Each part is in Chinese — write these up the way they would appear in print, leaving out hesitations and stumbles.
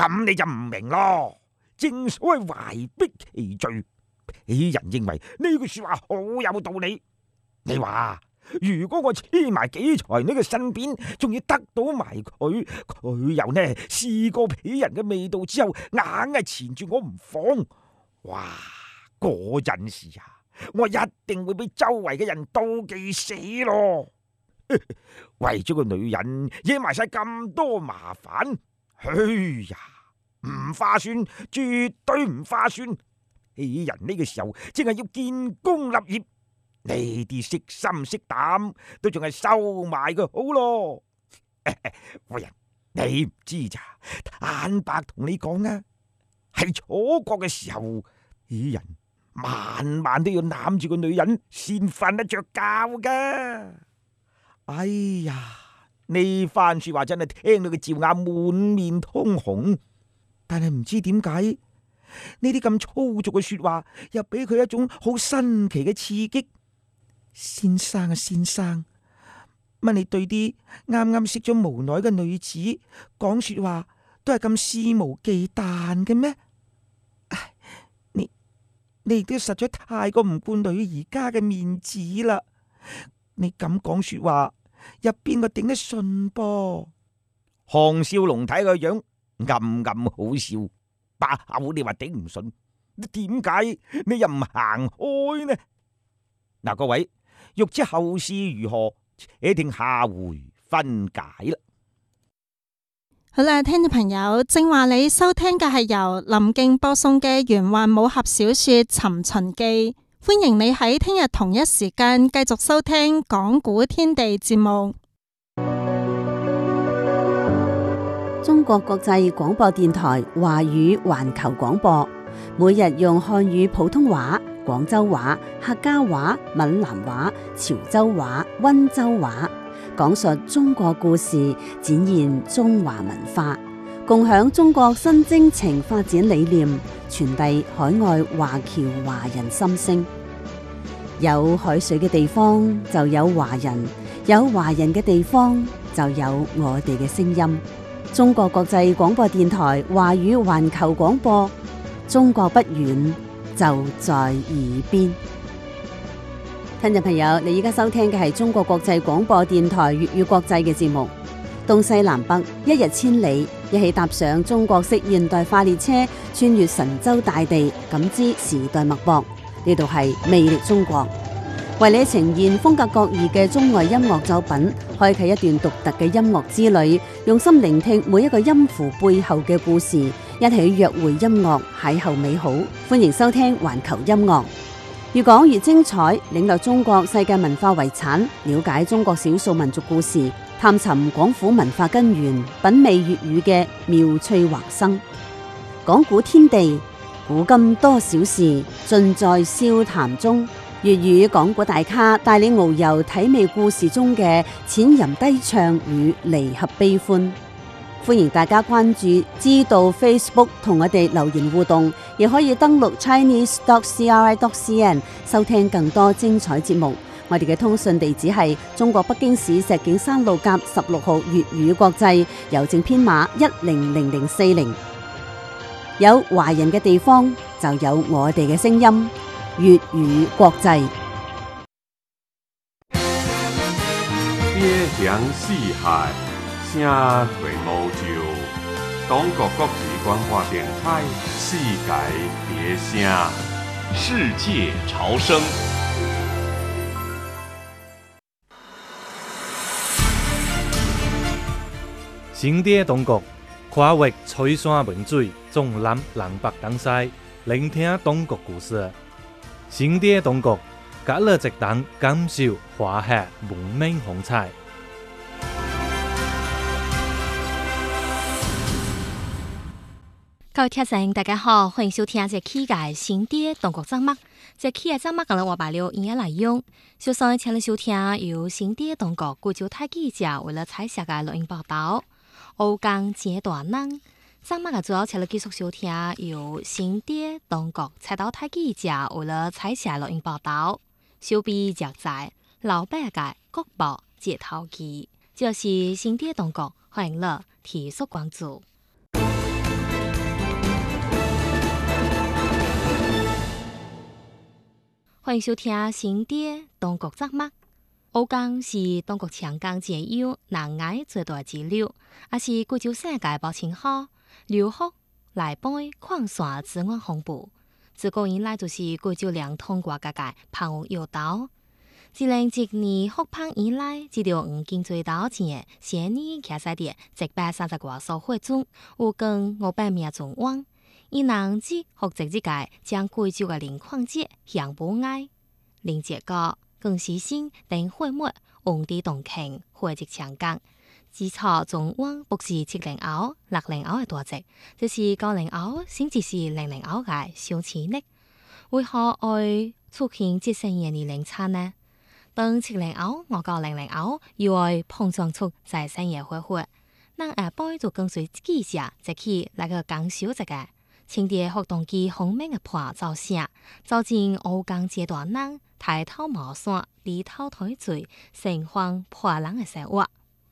咁你就唔明咯。正所謂懷璧其罪，鄙人認為呢句說話好有道理。你話如果我黐埋紀才女嘅身邊，仲要得到埋佢，佢又呢試過鄙人嘅味道之後，硬係纏住我唔放，哇！嗰陣時啊，我一定會俾周圍嘅人妒忌死咯。為咗個女人惹埋晒咁多麻煩，哎呀，唔划算，絕對唔划算。鄙人呢個時候正係要建功立業，呢啲識心識膽都仲係收埋嘅好咯。夫人，你唔知咋？坦白同你講啊，係楚國嘅時候，鄙人晚晚都要攬住個女人先瞓得着覺噶。哎呀，呢番說話真係聽到佢趙雅滿面通紅，但係唔知點解呢啲咁粗俗嘅說話又俾佢一種好新奇嘅刺激。先生啊，先生，乜你對啲啱啱識咗無耐嘅女子講說話都係咁肆無忌憚嘅咩？唉，你亦都實在太過唔顧女兒家嘅面子啦！你咁講說話，入邊個頂得順噃？項少龍睇個樣暗暗好笑，把口你話頂唔順，點解你又唔行開呢？嗱，各位欲知後事如何，且聽下回分解啦。 好啦，聽眾朋友，正話你收聽嘅係由林敬播送嘅玄幻武俠小說《尋秦記》，歡迎你喺聽日同一時間繼續收聽講古天地節目。 中國國際廣播電台華語環球廣播，每日用漢語普通話、廣州話、客家話、閩南話、潮州話、溫州話講述中國故事，展現中華文化，共享中國新征程發展理念，傳遞海外華僑華人心聲。有海水嘅地方就有華人，有華人嘅地方就有我哋嘅聲音。中國國際廣播電台華語環球廣播，中國不遠，就在耳邊。聽眾朋友，你而家收聽嘅係中國國際廣播電台粵語國際嘅節目。東西南北，一日千里，一起踏上中國式現代化列車，穿越神州大地，感知時代脈搏。呢度係魅力中國，為你呈現風格各異嘅中外音樂作品，開啟一段獨特嘅音樂之旅，用心聆聽每一個音符背後嘅故事，一起約會音樂，邂逅美好。歡迎收聽環球音樂，越講越精彩，領略中國世界文化遺產，了解中國少數民族故事，探尋廣府文化根源，品味粵語嘅妙趣橫生。講古天地，古今多少事，盡在笑談中。粵語講古大咖帶你遨遊體味故事中嘅淺吟低唱與離合悲歡。歡迎大家關注知道 Facebook 同我哋留言互動，亦可以登錄 chinese.cri.cn 收聽更多精彩節目。我哋嘅通訊地址係中國北京市石景山路甲16號粵語國際，郵政編碼100040。有華人嘅地方就有我哋嘅聲音，粵語國際。 邊疆四海，聲隨無就。中國國際廣播電台，世界別聲， 世界潮聲。 新地中國，跨越翠山文水，縱覽南北東西，聆聽中國故事。新地中國，隔了直檔感受華夏文明風采。 各位聽眾大家好，歡迎收聽這期嘅新地中國節目。這期嘅節目講了話白了音樂內容。首先請你收聽由新地中國古州台記者為了採寫嘅錄音報道。歐江階段人，節目嘅主要請你繼續收聽由新地中國採導台記者為了採寫錄音報道。手臂腳仔，老白嘅國寶解頭記，就是新地中國歡迎了提速關注。 欢迎收听新典中国节目。吴江是中国长江前游南岸最大支流，也是贵州省界保清河、流河、内背矿线资源分布。自古以来就是贵州两通外界界澎湖要道。2010年复澎以来，这条黄金隧道前先年开赛的130多艘火种，有更500名转弯。以南至或直之界将贵州的磷矿界向不爱，连接个更是新等火末黄地洞坑汇集长江。基础转弯不是70后、60後的大隻，這是90後甚至是00後嘅小潛力。為何會出現這些嘅年齡差呢？當70後我到00後又會碰撞出再生嘅火花，那下輩就跟隨記者即去那個講小隻嘅。清地活動機方面嘅破造聲，造成烏江階段人抬頭毛線、低頭抬嘴、成荒破人嘅生活。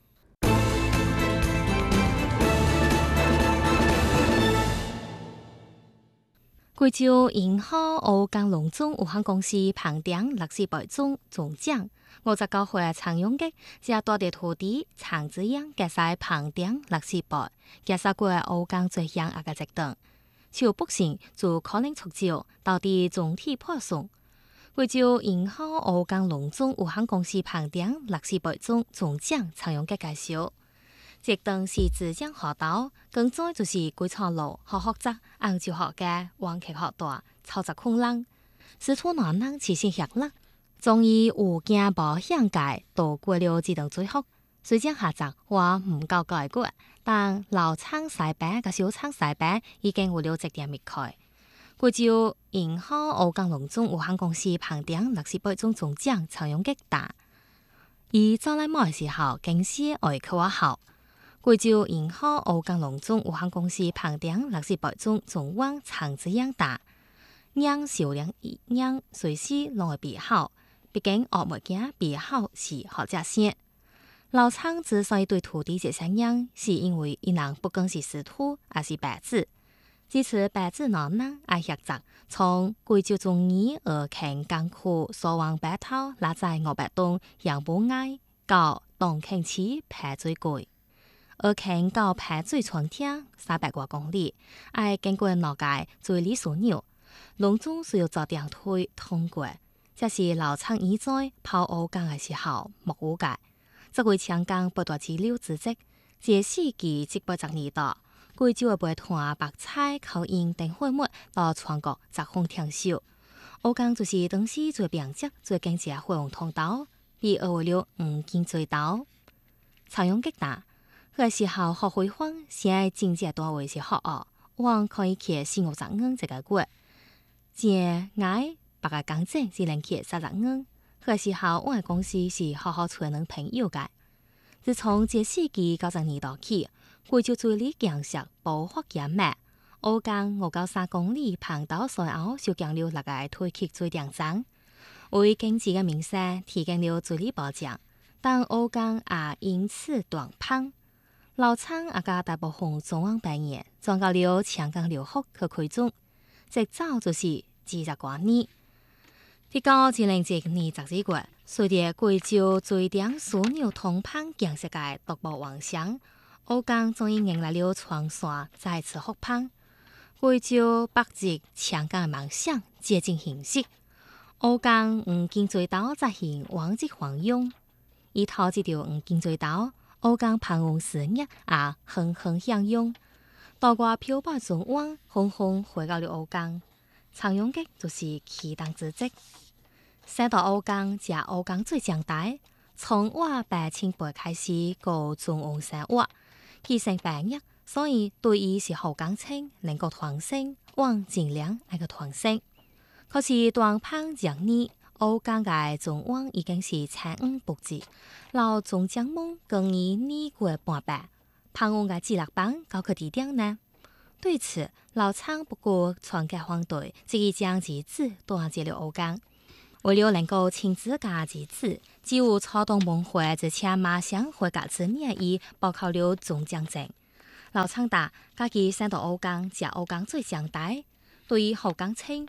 貴州銀河烏江農總有限公司棚頂68種總獎，59歲常用嘅只大地土地長子樣嘅晒棚頂68，介紹過烏江最響阿個職等。超北省就可能出招，到底總體破損。貴州銀河烏江農總有限公司棚頂68種總獎常用嘅介紹。職等是自江河道，更再就是歸錯路和學習按照學嘅黃旗學大操作困難，使土難人持續學啦。終於有驚保險界渡過了這等最後，雖然下集話唔夠改過，但老廠西北嘅小廠西北已經有了1點滅開。貴州銀河烏江農總有限公司棚頂68種總獎常用嘅大，而早來冇嘅時候經是外科話好。貴州銀河烏江農總有限公司棚頂68種總網長子樣大，讓少量讓隨時攏會比好，畢竟學物件比好是學者先。老廠之所以對土地這些樣，是因為伊人不光是識土，也是白紙。支持白紙老人愛學習，從貴州中醫而坑江區所往北頭拉在500棟養不愛到洞坑市排水櫃。而坑到排水窗廳300多公里，愛經過農界最理樞紐，農總需要做電梯通過。這是老廠以在跑烏江嘅時候冇有嘅。這位長江不斷支流之跡，這世紀180年代，貴州嘅北團白菜、口音等貨物到全國集風聽秀。烏江就是當時最便捷、最經濟嘅貨運通道，被譽為了黃金隧道。常用極大。嗰時候學會方，先係經濟單位是學學，往可以去4、50元一個月，正挨8個工錢只能去30元。嗰時候我嘅公司是好好找人朋友嘅。自從這世紀90年代起，貴州水利建設步伐減慢，烏江53公里棚道賽後就建了6個推起水電站，為經濟嘅民生提供了水利保障，但烏江也因此斷澎。老廠也甲大部分中央白年轉到了長江流河去開種，最早就是20多年。直到2010年12月，隨着貴州水電樞紐通澎建設嘅獨步完成，烏江終於迎來了全線再次復澎。貴州北至長江嘅夢想接近現實，烏江黃金隧道實現往績環用，依靠這條黃金隧道。烏江澎湖事業也恆恆享用，多個漂泊總網紛紛回到了烏江，常用嘅就是起檔之績。省到烏江加烏江最強大，從我8,800開始過中央生活，起成8億，所以對於是好工程能夠團升，往盡量那個團升。可是斷澎2年。烏江嘅總網已經是35布置，老總將夢更以2個半百，澎湖嘅記錄板高級地點呢？對此，老廠不顧全國反對，執意將機子端接了烏江。為了能夠親自駕機子，只有操動門會之前馬上回家之年已報考了總獎證。老廠打家己省到烏江，加烏江最強大，對於好工程。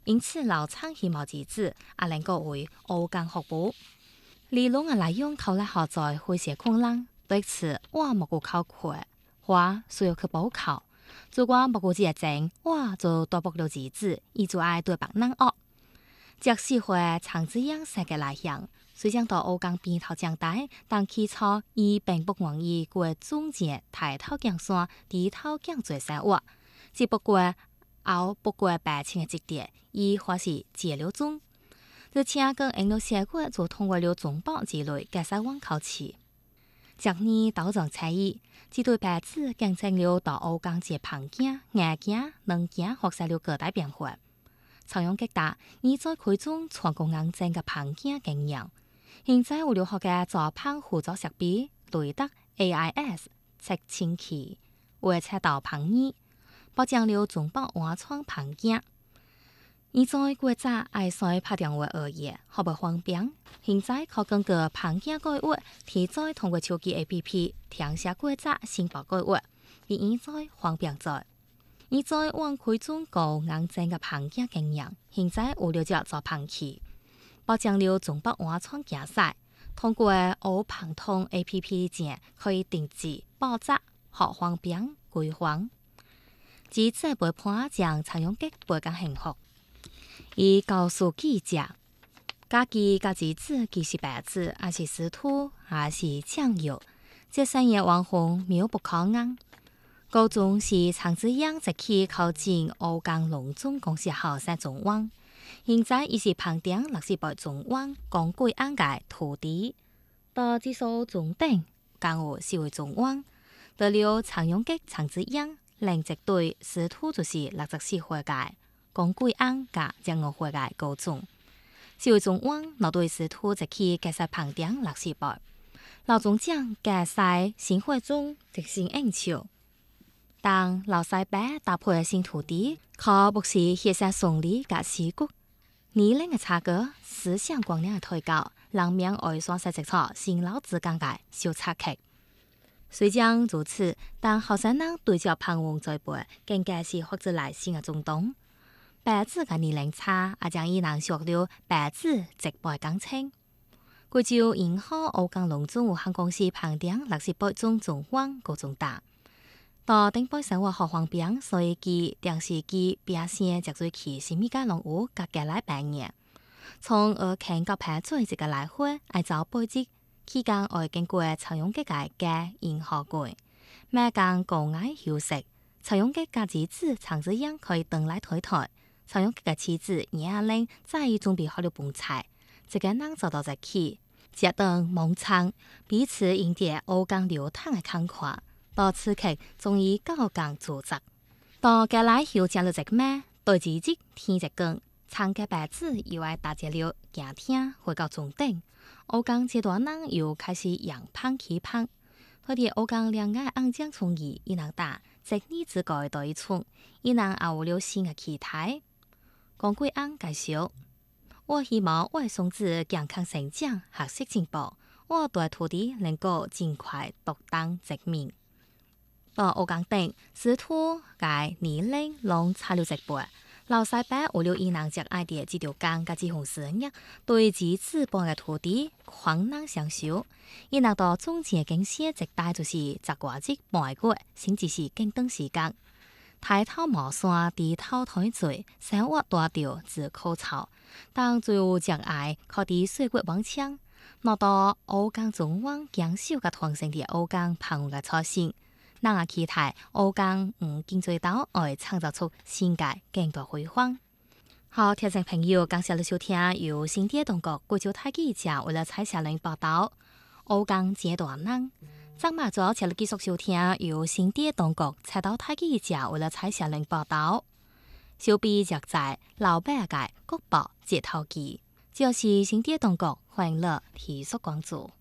因此老창希望之子也能夠為歐江學步。理論嘅內容後來學在會寫困難，對此我冇顧考慮，我需要去補考。如果冇顧這證，我就多補了之子，伊就愛對別人惡。這時會長子樣世界來向，雖將到歐江邊頭長大，但起初伊並不願意過中間抬頭降山，低頭降最生活，只不過熬不過白青嘅節點，伊或是節流中。這請跟印度社會就通過了中報之類介紹網考試。這年鬥爭差異，這對白子競爭了到歐江節旁鏡、眼鏡、能鏡學習了各大變化。採用極大，伊在開中全國硬正嘅旁鏡經驗。現在有了學嘅做旁輔助設備，雷達、AIS、測清器，為測到旁耳，保障了中報安裝旁鏡。伊在國早愛使拍電話而言，好不方便。現在可根據旁鏡改劃，提早通過手機 APP 填寫國早申報改劃，比現在方便在。伊在往開中高硬正嘅旁鏡經驗，現在有了隻做旁器，保障了中報安裝競賽。通過歐旁通 APP 前可以定制報責，好方便規範。只這陪伴將採用嘅背景幸福。伊告訴記者，家己甲兒子既是白子，也是師徒，也是醬油。這三業網紅妙不可言。高中是長子樣直去考進歐江農中公司後生中央，現在伊是旁頂60倍中央公貴安嘅徒弟。到這所中等，剛有視為中央，得了常用嘅長子樣，另一對師徒就是64歲嘅。公貴安甲將我回來高中，視為中央老對師徒直去介紹旁頂60倍，老中將介紹新會中直行應酬。當老師伯搭配新徒弟，可不是學生送禮甲事故，年齡嘅差距、思想觀念嘅推高，讓命愛雙實直錯新老之間嘅小插曲。雖然如此，但後生人對照旁王栽培，更加是學者來新嘅中東。白子嘅年齡差，也將伊人學了白子直背講清。佢就銀行歐江農中有限公司旁頂60倍中中央高中大。到頂背生活好方便，所以佢電視機變聲就最起是米家農務甲家來半年。從看到排最一個來回，愛找背脊期間愛經過採用嘅嘅銀行館，每間高矮休息，採用嘅家子子長子樣可以登來推台。採用嘅妻子年齡在意準備好了飯菜，這個人走到在起，接等夢창彼此迎接歐江流淌嘅康況。到此刻終於高崗組織，到家來後將了一個咩對自己天一更，長嘅白子又愛打結了行聽回到中等，歐江這段人又開始揚胖起胖，佢哋歐江兩岸安將從伊伊能打，即呢自個對一處，伊能也有了新嘅期待。公貴安介紹，我希望我嘅孫子健康成長，學識進步，我對徒弟能夠盡快獨當一面。到歐江等師徒嘅年齡攏差了一倍，老師伯有了伊人只愛嘅這條江甲這項事業，對子子輩嘅徒弟困難相授，伊人到中間經寫一帶就是十外節半個月，甚至是更長時間。抬頭望山，低頭睇水，生活大調自口操。當最後將愛靠啲水骨網槍，攞到歐江中央強小嘅團成啲歐江旁嘅初心，人也期待歐江經最到愛創造出新界更多輝煌。好，聽眾朋友，感謝你收聽由新店同國貴州台記者為了採寫人報道歐江這段人。張馬祖請你繼續收聽由新店當局採到台記者為了採寫人報道，小編就在老北界國寶街頭記，就是新店當局歡迎你提出關注。